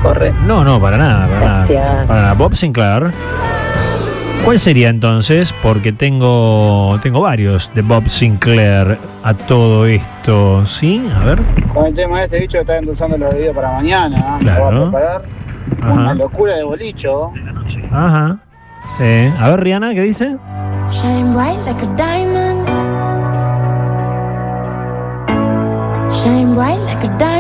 corre. No, para nada, Gracias. Para nada. Bob Sinclair. ¿Cuál sería entonces? Porque tengo varios de Bob Sinclair a todo esto, ¿sí? A ver. Con el tema de este bicho está endulzando los videos para mañana. Claro. Lo voy a preparar. Ajá. Una locura de bolicho. Ajá. Sí. A ver, Rihanna, ¿qué dice? Shine bright like a diamond. Shine bright like a diamond.